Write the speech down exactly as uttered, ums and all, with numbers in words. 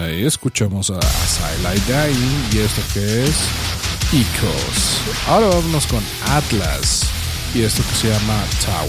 Ahí escuchamos a Silent Dying y esto que es Icos. Ahora vámonos con Atlas y esto que se llama Tower.